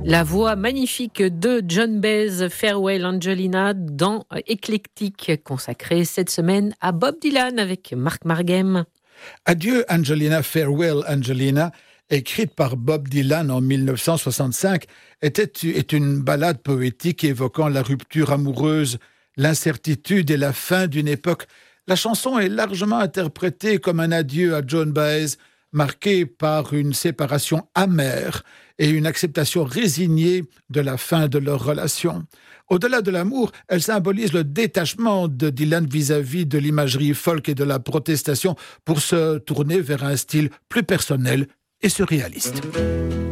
La voix magnifique de Joan Baez, Farewell Angelina, dans Éclectique, consacré cette semaine à Bob Dylan avec Marc Marghem. Adieu Angelina, Farewell Angelina, écrite par Bob Dylan en 1965, est une ballade poétique évoquant la rupture amoureuse, l'incertitude et la fin d'une époque. La chanson est largement interprétée comme un adieu à Joan Baez, marqué par une séparation amère et une acceptation résignée de la fin de leur relation. Au-delà de l'amour, elle symbolise le détachement de Dylan vis-à-vis de l'imagerie folk et de la protestation pour se tourner vers un style plus personnel et surréaliste.